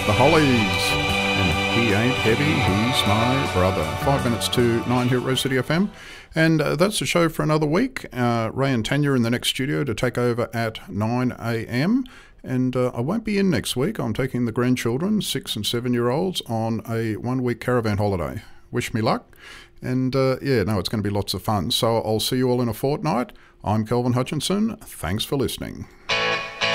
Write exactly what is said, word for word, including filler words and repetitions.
The Hollies. And he ain't heavy, he's my brother. Five minutes to nine here at Rose City F M. And uh, that's the show for another week. Uh, Ray and Tanya in the next studio to take over at nine a.m. And uh, I won't be in next week. I'm taking the grandchildren, six and seven-year-olds, on a one-week caravan holiday. Wish me luck. And uh, yeah, no, it's going to be lots of fun. So I'll see you all in a fortnight. I'm Kelvin Hutchinson. Thanks for listening.